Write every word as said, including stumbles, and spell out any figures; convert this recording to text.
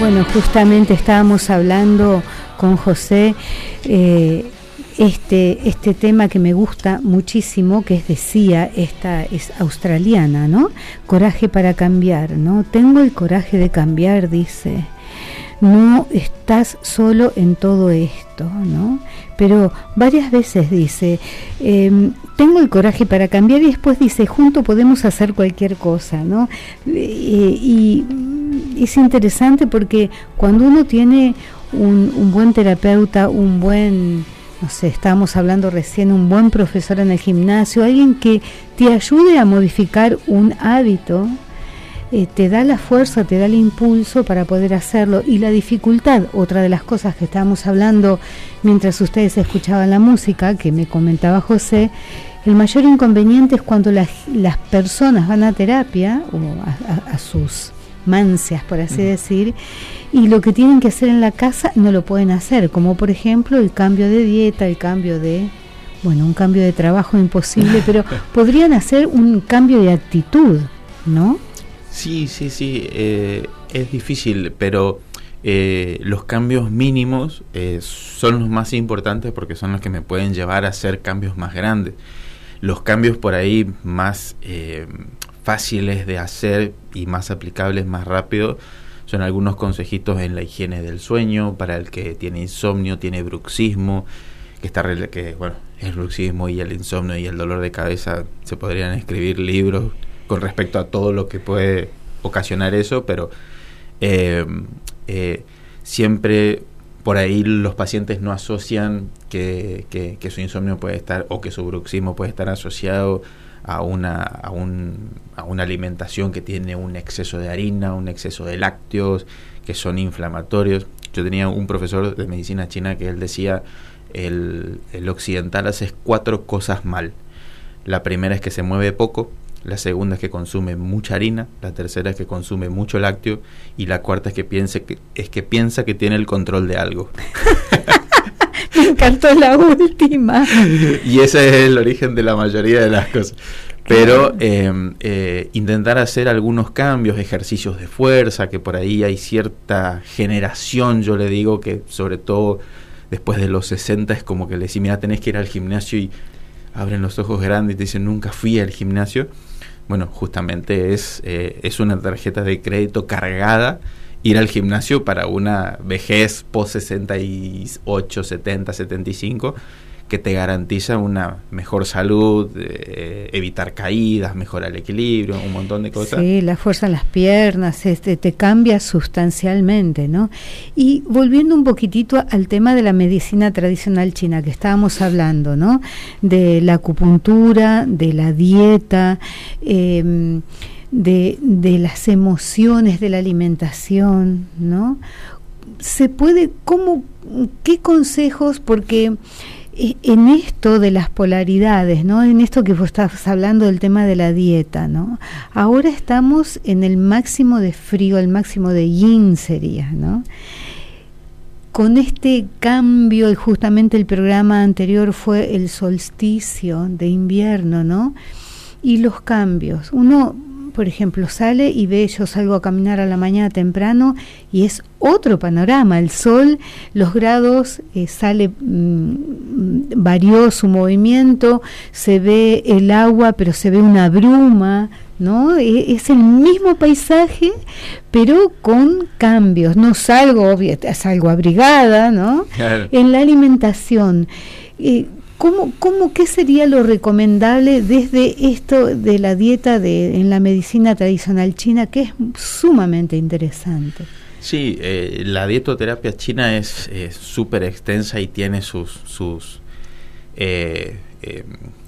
Bueno, justamente estábamos hablando con José eh, este este tema que me gusta muchísimo, que es decía, esta es australiana, ¿no? Coraje para cambiar, ¿no? Tengo el coraje de cambiar, dice. No estás solo en todo esto, ¿no? Pero varias veces dice, eh, tengo el coraje para cambiar, y después dice, juntos podemos hacer cualquier cosa, ¿no? Eh, y es interesante porque cuando uno tiene un, un buen terapeuta, un buen, no sé, estábamos hablando recién, un buen profesor en el gimnasio, alguien que te ayude a modificar un hábito, Eh, te da la fuerza, te da el impulso para poder hacerlo. Y la dificultad, otra de las cosas que estábamos hablando mientras ustedes escuchaban la música, que me comentaba José, el mayor inconveniente es cuando las, las personas van a terapia o a, a, a sus mancias, por así uh-huh. decir, y lo que tienen que hacer en la casa no lo pueden hacer, como por ejemplo el cambio de dieta, el cambio de, bueno, un cambio de trabajo imposible, pero podrían hacer un cambio de actitud, ¿no? Sí, sí, sí, eh, es difícil, pero eh, los cambios mínimos eh, son los más importantes porque son los que me pueden llevar a hacer cambios más grandes. Los cambios por ahí más eh, fáciles de hacer y más aplicables más rápido son algunos consejitos en la higiene del sueño para el que tiene insomnio, tiene bruxismo, que está que bueno, el bruxismo y el insomnio y el dolor de cabeza, se podrían escribir libros con respecto a todo lo que puede ocasionar eso, pero eh, eh, siempre por ahí los pacientes no asocian que, que, que su insomnio puede estar, o que su bruxismo puede estar asociado a una, a, un, a una alimentación que tiene un exceso de harina, un exceso de lácteos, que son inflamatorios. Yo tenía un profesor de medicina china que él decía, el, el occidental hace cuatro cosas mal. La primera es que se mueve poco, la segunda es que consume mucha harina, la tercera es que consume mucho lácteo, y la cuarta es que piense que es que piensa que tiene el control de algo. Me encantó la última. Y ese es el origen de la mayoría de las cosas. Pero eh, eh, intentar hacer algunos cambios, ejercicios de fuerza, que por ahí hay cierta generación, yo le digo, que sobre todo después de los sesenta es como que le decís, mira, tenés que ir al gimnasio, y abren los ojos grandes y te dicen, nunca fui al gimnasio. Bueno, justamente es, eh, es una tarjeta de crédito cargada ir al gimnasio para una vejez post sesenta y ocho, setenta, setenta y cinco, que te garantiza una mejor salud, eh, evitar caídas, mejorar el equilibrio, un montón de cosas. Sí, la fuerza en las piernas, este, te cambia sustancialmente, ¿no? Y volviendo un poquitito al tema de la medicina tradicional china que estábamos hablando, ¿no? De la acupuntura, de la dieta, eh, de, de las emociones, de la alimentación, ¿no? Se puede, ¿cómo, qué consejos? Porque en esto de las polaridades, ¿no? En esto que vos estabas hablando del tema de la dieta, ¿no? Ahora estamos en el máximo de frío, el máximo de yin sería, ¿no? Con este cambio, y justamente el programa anterior fue el solsticio de invierno, ¿no? Y los cambios. Uno, por ejemplo, sale y ve, yo salgo a caminar a la mañana temprano y es otro panorama, el sol, los grados, eh, sale, mmm, varió su movimiento, se ve el agua, pero se ve una bruma, ¿no? E- es el mismo paisaje, pero con cambios. No salgo, obvio, salgo abrigada, ¿no? Claro. En la alimentación, eh, ¿Cómo, cómo, qué sería lo recomendable desde esto de la dieta de en la medicina tradicional china, que es sumamente interesante? Sí, eh, la dietoterapia china es súper extensa y tiene sus sus eh, eh,